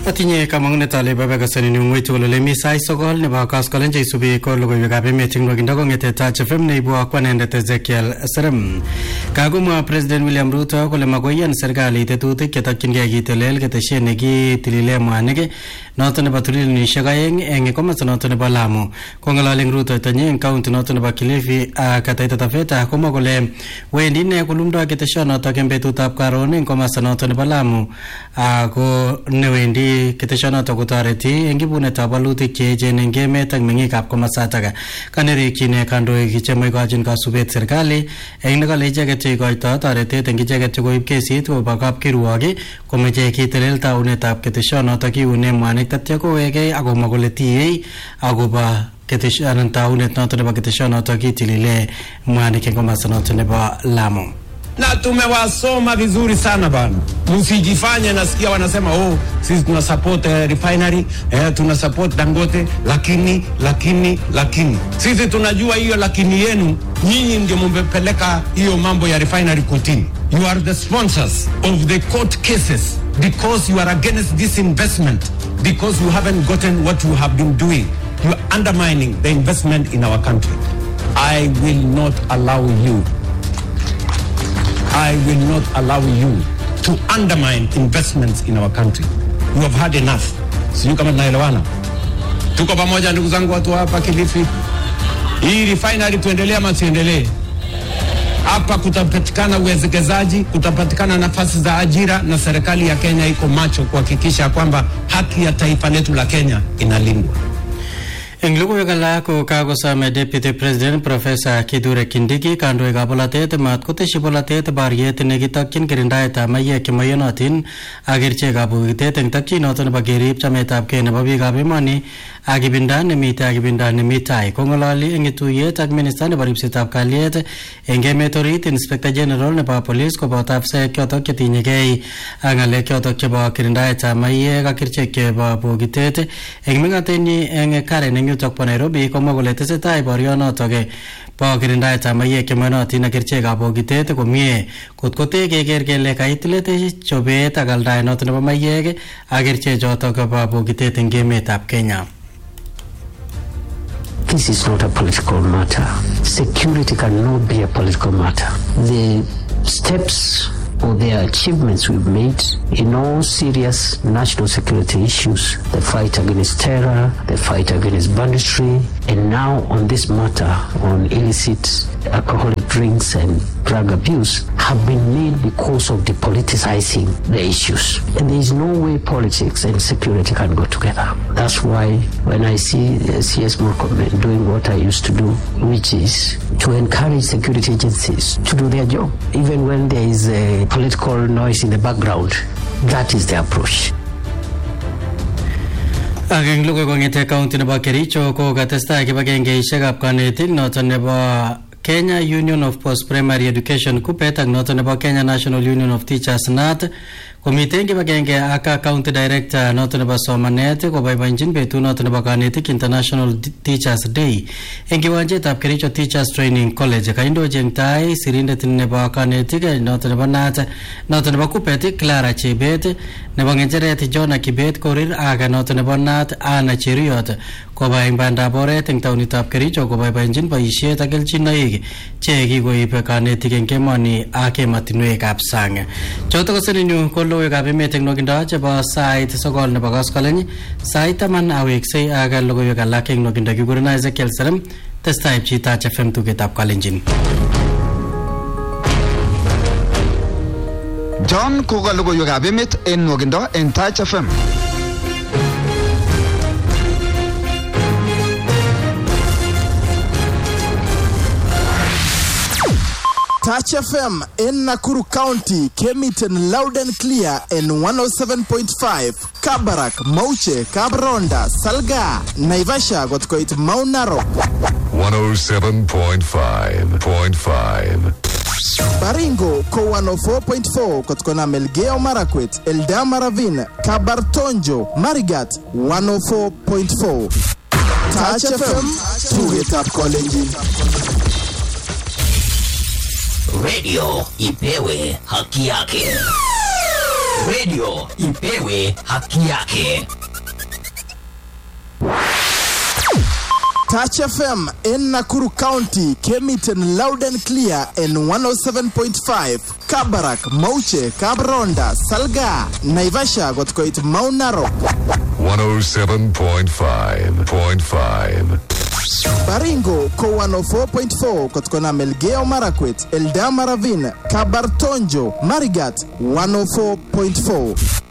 Atinye kamangunet ale babakasani ni ngwitu kolole mi sai sokol nebo kaskolenje isubi ko logoiwekab emet ing logindo kongete Touch FM neibu akwanendet Ezekiel Serem. Kagomwa President William Ruto kole makoyan serikali tetutik chetokyingei kitelel keteshet nekitilile mwanik noto nebo trilionishek 2 eng komosta noto nebo Lamu. Kong'alali Ruto tanye eng county noto nebo Kilifi Kataita Taveta komwa kole wendi ne kulumdo keteshet noto eng betutab karon eng komosta noto nebo Lamu ako newendi keteshonoto kotoreti eng ibunetab walutik che echen eng emet ak meng'ikab komosatak. Kanerikyin kandoik chemo ikochin kasubet serikali eng nekale icheket cheikoito toretet eng icheket chekoib kesit koba kapkirwok komeche kitelel taunetab keteshonoto kiune mwanik tatya kowekei akomwa kole tiei akobo keteshonoto taunet noto nebo keteshonoto kitilile mwanik eng komosta noto nebo Lamu. Na tumewasoma vizuri sana bana. Msijifanye nasikia wanasema sisi tuna support refinery, tuna support Dangote, lakini sisi tunajua hiyo lakini yenu nyinyi ndio mmepeleka hiyo mambo ya refinery kotini. You are the sponsors of the court cases because you are against this investment, because you haven't gotten what you have been doing. You are undermining the investment in our country. I will not allow you to undermine investments in our country. You have had enough. Sijui kama tunaelewana. Tuko pamoja ndugu zangu watu hapa Kilifi. Hii refinery tuendelee ama tuendelee? Hapa kutapatikana uwekezaji, kutapatikana nafasi za ajira na serikali ya Kenya iko macho kuhakikisha kwamba haki ya taifa letu la Kenya inalindwa. Eng logoiwek ko kakosome Deputy President Professor Kithure Kindiki kandoikab bolatet mat koteshi bolatet bariet nekitokyin kirindaetab mayek chemoiyonotin ak kerichekab bokitet eng tokyin nebo kerib chametabgei nebo biikab emoni ak ibinda nemi tai. Kong'ololi eng tuyet ak Minister nebo ribsetab kalyet eng emet orit Inspector General nebo Police koboto afisaek chotok chetinyegei ak ng'alek chotok chebo kirindaetab mayek ak kerichek chebo bokitet eng ming'atenyi eng Karen eng yutok po Nairobi komwa kole tesetai borionotok bo kirindaetab mayek chemoiyonotin ak kerichekab bokitet komie kotkote keker kele kaitilet chobet ak aldaet noto nebo mayek ak kerichek chotok bo bokitet eng emetab Kenya. This is not a political matter. Security cannot be a political matter. The steps or the achievements we've made in all serious national security issues, the fight against terror, the fight against banditry, and now on this matter on illicit alcoholic drinks and drug abuse, have been made because of the politicizing the issues. And there is no way politics and security can go together. That's why when I see CS Murkomen doing what I used to do, which is to encourage security agencies to do their job, even when there is a political noise in the background, that is the approach. Ageng lugo kongete county nebo Kericho ko katestai kibagengeishekab kanetik noto nebo Kenya Union of Post-Primary Education KUPPET ak noto nebo Kenya National Union of Teachers NAT komiten kibagenge ak County Director noto nebo somanet koboiboenjin betut noto nebo kanetik International Teachers Day eng kiwanjetab Kericho Teachers Training College. Kaindoji eng tai sirindet nebo kanetik noto nebo NAT noto nebo KUPPET Clara Chebet nebo ng'echeret Jonah Kibet korir ak noto nebo NAT Anna Cheriot koba eng bandab oret eng taonitab Kericho koboiboenjin boisiet ak kelchinoik che kikoib kanetik eng emoni ak ematinwekab sang. Choto ko seninyu ko logoiwekab emet eng nokindo chebo sait 9 nebo koskoleny, sait 10 aweksei ak logoiwek alak eng nokindo kikuren Ezekiel Serem. Testai Touch FM tugetab Kalenjin. John koka logoiwekab emet eng nokindo eng Touch FM. Touch FM in Nakuru County came it in loud and clear in 107.5. Kabarak, Mauche, Kabronda, Salga, Naivasha got quite Mount Narok. 107.5. Baringo ko 104.4 kotkona Melgeo Marakwet, Eldama Ravine, Kabartonjo, Marigat 104.4. Touch FM, tugetap Kalenjin. Radio ipewe haki yake. Radio ipewe haki yake. Touch FM in Nakuru County, Kemiten loud and clear in 107.5, Kabarak, Mauche, Kabronda, Salga, Naivasha got quite Mount Narok. 107.5. Baringo ko 104.4 kotkona Melgeo Marakwet, Eldama Ravine, Kabartonjo, Marigat 104.4.